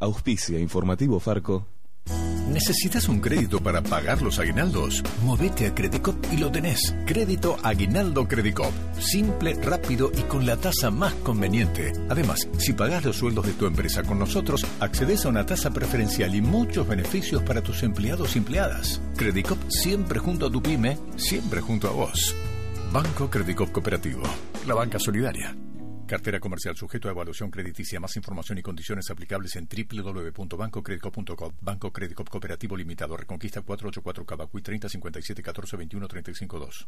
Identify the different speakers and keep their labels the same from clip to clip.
Speaker 1: Auspicia Informativo Farco.
Speaker 2: ¿Necesitas un crédito para pagar los aguinaldos? Movete a Credicop y lo tenés. Crédito Aguinaldo Credicop. Simple, rápido y con la tasa más conveniente. Además, si pagás los sueldos de tu empresa con nosotros, accedes a una tasa preferencial y muchos beneficios para tus empleados y empleadas. Credicop siempre junto a tu pyme, siempre junto a vos. Banco Credicop Cooperativo. La banca solidaria. Cartera comercial sujeto a evaluación crediticia. Más información y condiciones aplicables en www.bancocredicop.com. Banco Credicop Cooperativo Limitado. Reconquista 484 Cavacuy 30 57 14 21 35 2.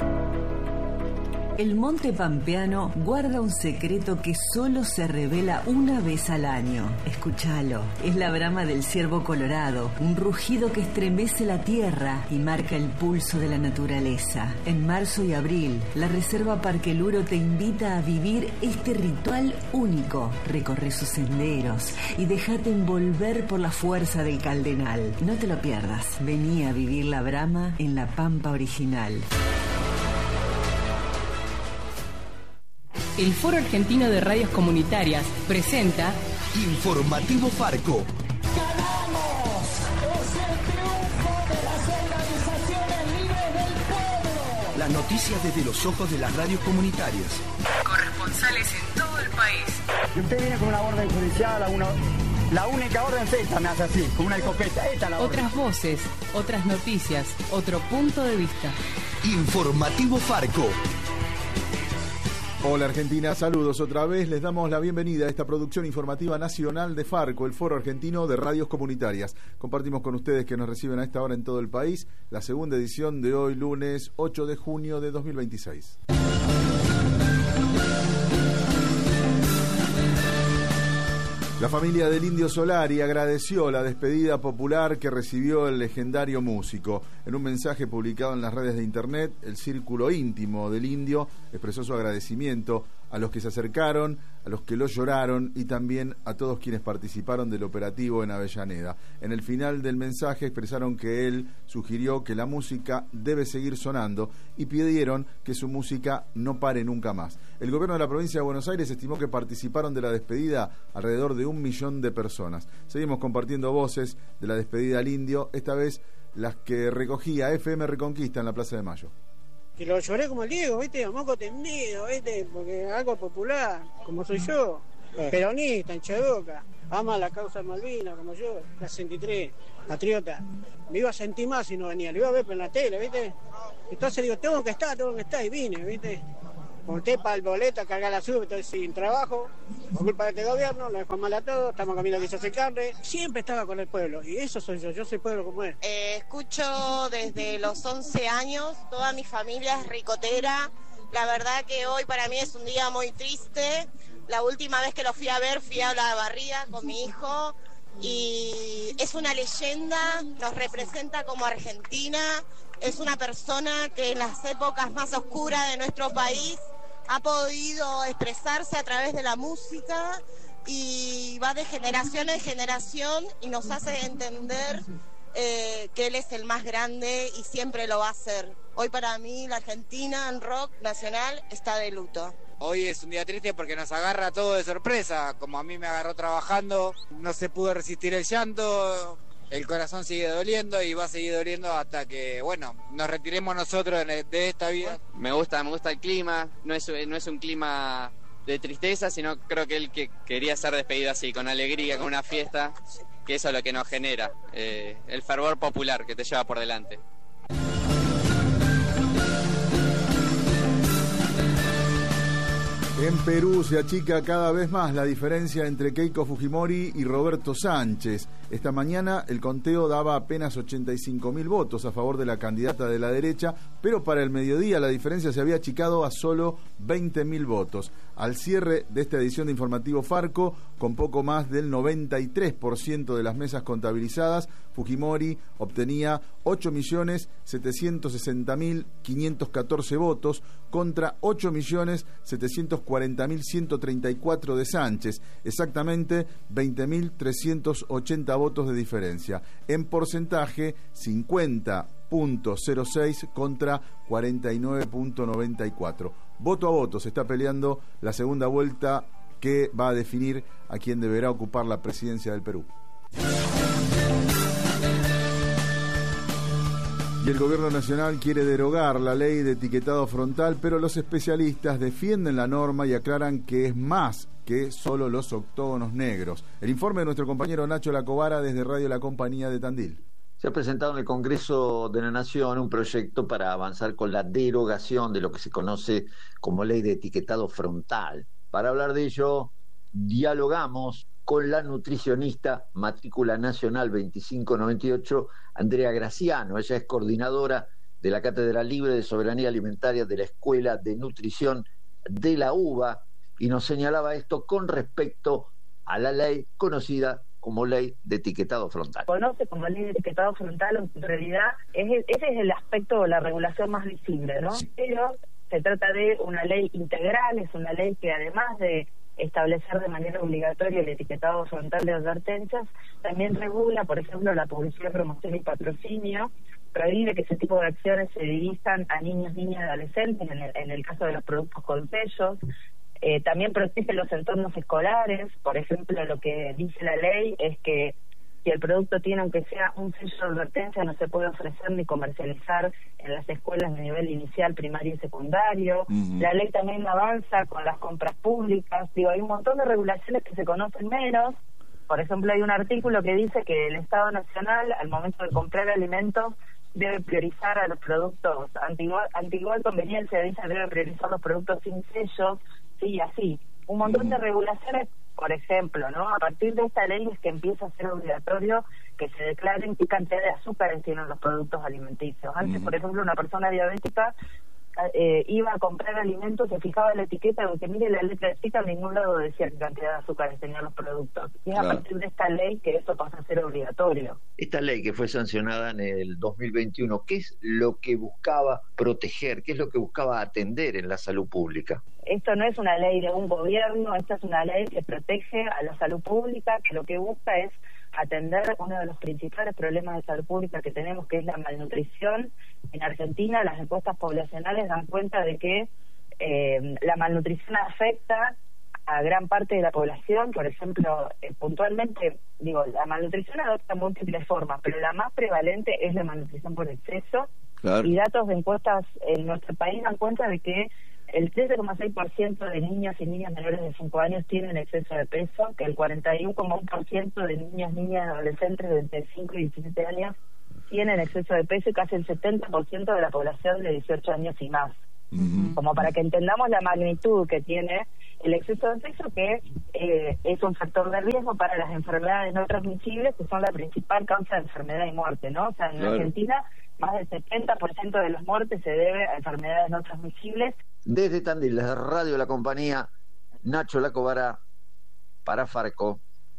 Speaker 3: El Monte Pampeano guarda un secreto que solo se revela una vez al año. Escúchalo. Es la brama del ciervo colorado, un rugido que estremece la tierra y marca el pulso de la naturaleza. En marzo y abril, la Reserva Parque Luro te invita a vivir este ritual único. Recorre sus senderos y déjate envolver por la fuerza del Caldenal. No te lo pierdas. Vení a vivir la brama en la Pampa original.
Speaker 4: El Foro Argentino de Radios Comunitarias presenta
Speaker 5: Informativo Farco.
Speaker 6: ¡Ganamos! ¡Es el triunfo de las organizaciones libres del pueblo!
Speaker 5: Las noticias desde los ojos de las radios comunitarias.
Speaker 4: corresponsales en todo el país.
Speaker 7: Y usted viene con una orden judicial, la única orden es esta, me hace así, con una escopeta. Esta es la orden.
Speaker 4: Otras voces, otras noticias, otro punto de vista.
Speaker 5: Informativo Farco.
Speaker 8: Hola Argentina, saludos otra vez. Les damos la bienvenida a esta producción informativa nacional de Farco, el Foro Argentino de Radios Comunitarias. Compartimos con ustedes que nos reciben a esta hora en todo el país la segunda edición de hoy, lunes 8 de junio de 2026. La familia del Indio Solari agradeció la despedida popular que recibió el legendario músico. En un mensaje publicado en las redes de internet, el círculo íntimo del Indio expresó su agradecimiento a los que se acercaron, a los que lo lloraron y también a todos quienes participaron del operativo en Avellaneda. En el final del mensaje expresaron que él sugirió que la música debe seguir sonando y pidieron que su música no pare nunca más. El gobierno de la provincia de Buenos Aires estimó que participaron de la despedida alrededor de 1 millón de personas. Seguimos compartiendo voces de la despedida al Indio, esta vez las que recogía FM Reconquista en la Plaza de Mayo.
Speaker 9: Que lo lloré como el Diego, ¿viste? A moco tendido, ¿viste? Porque algo popular, como soy yo, peronista, hincha de Boca, ama la causa Malvinas, como yo, la 63, patriota. Me iba a sentir más si no venía, lo iba a ver en la tele, ¿viste? Entonces digo, tengo que estar, y vine, ¿viste? Monté para el boleto, cargar la sub, estoy sin trabajo, por culpa de este gobierno, lo dejó mal a todos, estamos comiendo guisos de carne. Siempre estaba con el pueblo, y eso soy yo soy pueblo como es.
Speaker 10: Escucho desde los 11 años, toda mi familia es ricotera. La verdad que hoy para mí es un día muy triste. La última vez que lo fui a ver, fui a La Barría con mi hijo, y es una leyenda, nos representa como Argentina. Es una persona que en las épocas más oscuras de nuestro país ha podido expresarse a través de la música y va de generación en generación y nos hace entender que él es el más grande y siempre lo va a ser. Hoy para mí la Argentina en rock nacional está de luto.
Speaker 11: Hoy es un día triste porque nos agarra todo de sorpresa, como a mí me agarró trabajando, no se pudo resistir el llanto. El corazón sigue doliendo y va a seguir doliendo hasta que, bueno, nos retiremos nosotros de esta vida.
Speaker 12: Me gusta el clima, no es un clima de tristeza, sino creo que él que quería ser despedido así, con alegría, con una fiesta, que eso es lo que nos genera, el fervor popular que te lleva por delante.
Speaker 8: En Perú se achica cada vez más la diferencia entre Keiko Fujimori y Roberto Sánchez. Esta mañana el conteo daba apenas 85.000 votos a favor de la candidata de la derecha, pero para el mediodía la diferencia se había achicado a solo 20.000 votos. Al cierre de esta edición de Informativo Farco, con poco más del 93% de las mesas contabilizadas, Fujimori obtenía 8.760.514 votos contra 8.740.134 de Sánchez, exactamente 20.380 votos de diferencia. En porcentaje, 50.06 contra 49.94. Voto a voto se está peleando la segunda vuelta que va a definir a quien deberá ocupar la presidencia del Perú. Y el gobierno nacional quiere derogar la ley de etiquetado frontal, pero los especialistas defienden la norma y aclaran que es más que solo los octógonos negros. El informe de nuestro compañero Nacho Lacobara desde Radio La Compañía de Tandil.
Speaker 13: Se ha presentado en el Congreso de la Nación un proyecto para avanzar con la derogación de lo que se conoce como ley de etiquetado frontal. Para hablar de ello, dialogamos con la nutricionista matrícula nacional 2598, Andrea Graciano. Ella es coordinadora de la Cátedra Libre de Soberanía Alimentaria de la Escuela de Nutrición de la UBA y nos señalaba esto con respecto a la ley conocida como ley de etiquetado frontal.
Speaker 14: Conoce como ley de etiquetado frontal, en realidad ese es el aspecto de la regulación más visible, ¿no? Sí. Pero se trata de una ley integral, es una ley que además de establecer de manera obligatoria el etiquetado frontal de advertencias, también regula, por ejemplo, la publicidad, promoción y patrocinio, prohíbe que ese tipo de acciones se dirijan a niños, niñas y adolescentes, en el caso de los productos con sellos. También protege los entornos escolares. Por ejemplo, lo que dice la ley es que si el producto tiene, aunque sea un sello de advertencia, no se puede ofrecer ni comercializar en las escuelas de nivel inicial, primario y secundario. La ley también avanza con las compras públicas. Hay un montón de regulaciones que se conocen menos. Por ejemplo, hay un artículo que dice que el Estado Nacional, al momento de comprar alimentos, debe priorizar a los productos anti-igual conveniencia, debe priorizar los productos sin sellos, sí, así. Un montón de regulaciones. Por ejemplo, ¿no? A partir de esta ley es que empieza a ser obligatorio que se declaren qué cantidad de azúcares tienen los productos alimenticios. Antes, por ejemplo, una persona diabética iba a comprar alimentos, se fijaba en la etiqueta, porque mire la letra chica, en ningún lado decía qué cantidad de azúcares tenían los productos. Y es a partir de esta ley que eso pasa a ser obligatorio.
Speaker 13: Esta ley que fue sancionada en el 2021, ¿qué es lo que buscaba proteger? ¿Qué es lo que buscaba atender en la salud pública?
Speaker 14: Esto no es una ley de un gobierno, esta es una ley que protege a la salud pública, que lo que busca es atender uno de los principales problemas de salud pública que tenemos, que es la malnutrición. En Argentina las encuestas poblacionales dan cuenta de que la malnutrición afecta a gran parte de la población. Por ejemplo, puntualmente, la malnutrición adopta múltiples formas, pero la más prevalente es la malnutrición por exceso. Claro. Y datos de encuestas en nuestro país dan cuenta de que el 13,6% de niños y niñas menores de 5 años tienen exceso de peso, que el 41,1% de niños, niñas y adolescentes de entre 5 y 17 años tienen exceso de peso y casi el 70% de la población de 18 años y más. Como para que entendamos la magnitud que tiene el exceso de peso, que es un factor de riesgo para las enfermedades no transmisibles, que son la principal causa de enfermedad y muerte, ¿no? O sea, en Argentina más del 70% de las muertes se debe a enfermedades no transmisibles.
Speaker 13: Desde Tandil, desde Radio La Compañía, Nacho Lacobara para Farco.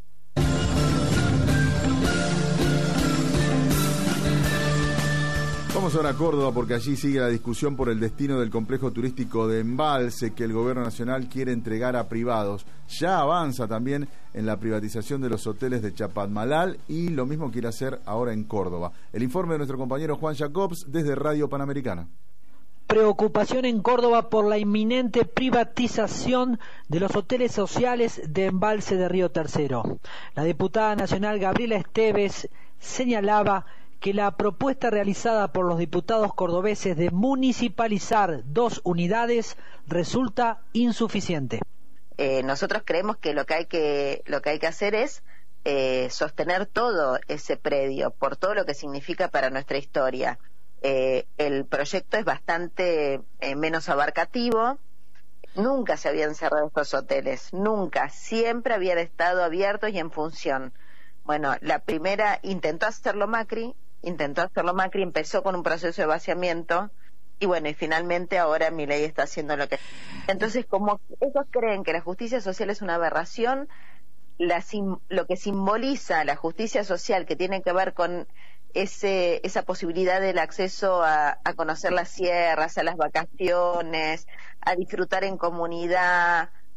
Speaker 8: Vamos ahora a Córdoba porque allí sigue la discusión por el destino del complejo turístico de Embalse que el gobierno nacional quiere entregar a privados. Ya avanza también en la privatización de los hoteles de Chapadmalal y lo mismo quiere hacer ahora en Córdoba. El informe de nuestro compañero Juan Jacobs desde Radio Panamericana.
Speaker 15: Preocupación en Córdoba por la inminente privatización de los hoteles sociales de Embalse de Río Tercero. La diputada nacional Gabriela Esteves señalaba que la propuesta realizada por los diputados cordobeses de municipalizar 2 unidades resulta insuficiente.
Speaker 16: Nosotros creemos que lo que hay que hacer es sostener todo ese predio por todo lo que significa para nuestra historia. El proyecto es bastante menos abarcativo. Nunca se habían cerrado estos hoteles, nunca, siempre habían estado abiertos y en función. Bueno, la primera intentó hacerlo Macri, empezó con un proceso de vaciamiento y bueno, y finalmente ahora Milei está haciendo lo que... Entonces, como ellos creen que la justicia social es una aberración, lo que simboliza la justicia social, que tiene que ver con esa posibilidad del acceso a conocer las sierras, a las vacaciones, a disfrutar en comunidad,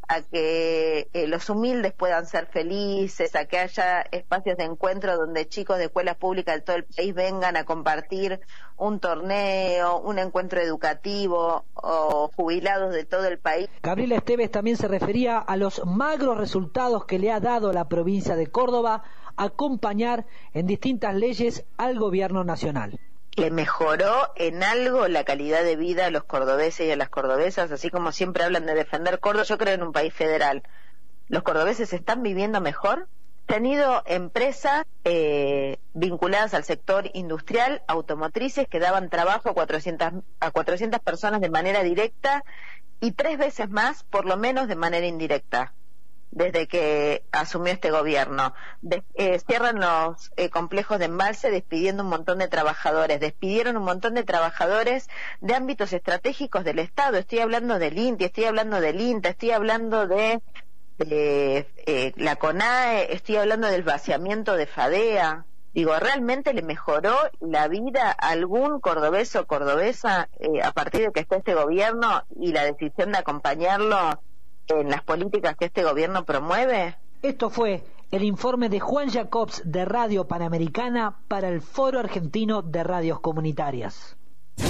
Speaker 16: a que los humildes puedan ser felices, a que haya espacios de encuentro donde chicos de escuelas públicas de todo el país vengan a compartir un torneo, un encuentro educativo, o jubilados de todo el país.
Speaker 15: Gabriela Esteves también se refería a los magros resultados que le ha dado la provincia de Córdoba acompañar en distintas leyes al gobierno nacional.
Speaker 16: Le mejoró en algo la calidad de vida a los cordobeses y a las cordobesas, así como siempre hablan de defender Córdoba. Yo creo en un país federal. ¿Los cordobeses están viviendo mejor? He tenido empresas vinculadas al sector industrial, automotrices, que daban trabajo a 400 personas de manera directa y 3 veces más, por lo menos, de manera indirecta, desde que asumió este gobierno. Cierran los complejos de embalse despidiendo un montón de trabajadores, despidieron un montón de trabajadores de ámbitos estratégicos del Estado. Estoy hablando del INTI, estoy hablando del INTA, estoy hablando de la CONAE, estoy hablando del vaciamiento de FADEA. Digo, ¿realmente le mejoró la vida a algún cordobés o cordobesa a partir de que está este gobierno y la decisión de acompañarlo en las políticas que este gobierno promueve?
Speaker 15: Esto fue el informe de Juan Jacobs de Radio Panamericana para el Foro Argentino de Radios Comunitarias.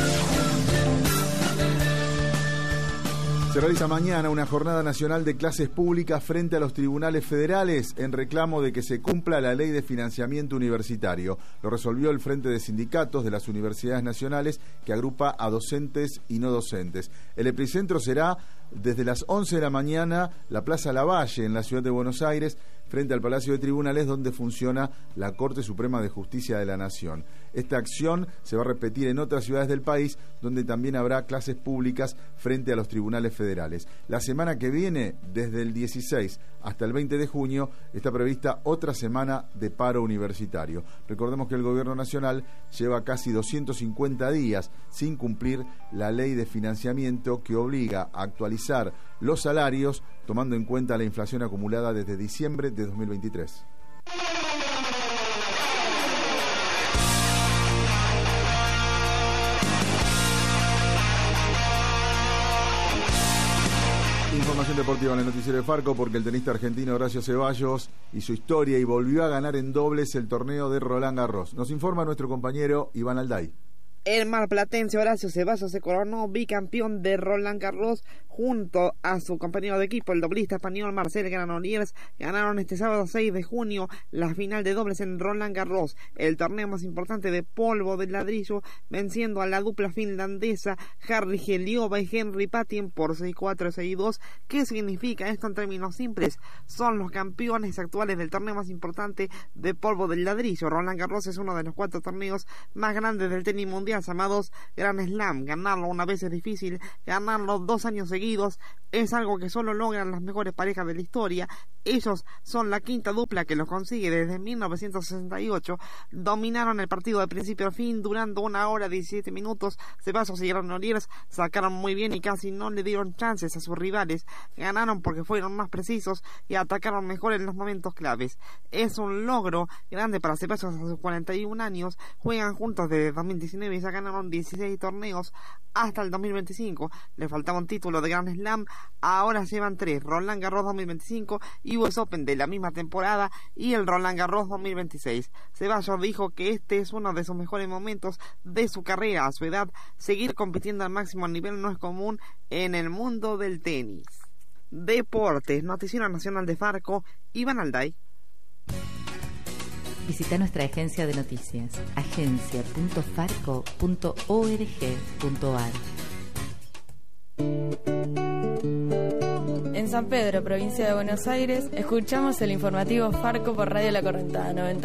Speaker 8: Se realiza mañana una jornada nacional de clases públicas frente a los tribunales federales en reclamo de que se cumpla la ley de financiamiento universitario. Lo resolvió el Frente de Sindicatos de las Universidades Nacionales, que agrupa a docentes y no docentes. El epicentro será desde las 11 de la mañana la Plaza Lavalle en la ciudad de Buenos Aires, frente al Palacio de Tribunales, donde funciona la Corte Suprema de Justicia de la Nación. Esta acción se va a repetir en otras ciudades del país, donde también habrá clases públicas frente a los tribunales federales. La semana que viene, desde el 16 hasta el 20 de junio, está prevista otra semana de paro universitario. Recordemos que el Gobierno Nacional lleva casi 250 días sin cumplir la ley de financiamiento que obliga a actualizar los salarios tomando en cuenta la inflación acumulada desde diciembre de 2023. Información deportiva en el noticiero de Farco, porque el tenista argentino Horacio Ceballos hizo historia y volvió a ganar en dobles el torneo de Roland Garros. Nos informa nuestro compañero Iván Alday.
Speaker 17: El marplatense Horacio Ceballos se coronó bicampeón de Roland Garros junto a su compañero de equipo, el doblista español Marcel Granollers. Ganaron este sábado 6 de junio la final de dobles en Roland Garros, el torneo más importante de polvo de ladrillo, venciendo a la dupla finlandesa Harri Heliova y Henry Patien por 6-4 y 6-2. ¿Qué significa esto en términos simples? Son los campeones actuales del torneo más importante de polvo del ladrillo. Roland Garros es uno de los 4 torneos más grandes del tenis mundial, llamados Grand Slam. Ganarlo una vez es difícil, ganarlo 2 años seguidos es algo que solo logran las mejores parejas de la historia. Ellos son la quinta dupla que lo consigue desde 1968. Dominaron el partido de principio a fin durando 1 hora 17 minutos. Ceballos y Granollers sacaron muy bien y casi no le dieron chances a sus rivales. Ganaron porque fueron más precisos y atacaron mejor en los momentos claves. Es un logro grande para Ceballos a sus 41 años. Juegan juntos desde 2019 y ya ganaron 16 torneos hasta el 2025. Le faltaba un título de Grand Slam, ahora llevan 3: Roland Garros 2025 y US Open de la misma temporada y el Roland Garros 2026. Ceballos dijo que este es uno de sus mejores momentos de su carrera. A su edad, seguir compitiendo al máximo nivel no es común en el mundo del tenis. Deportes, Noticiero Nacional de Farco, Iván Alday.
Speaker 18: Visita nuestra agencia de noticias, agencia.farco.org.ar.
Speaker 19: En San Pedro, provincia de Buenos Aires, escuchamos el informativo Farco por Radio La Correntada 90.